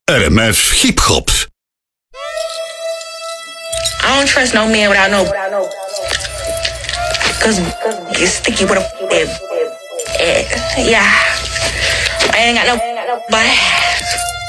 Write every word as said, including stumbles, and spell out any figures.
R M F Hip Hop. I don't trust no man without no, cause get sticky with a yeah. I ain't got no, but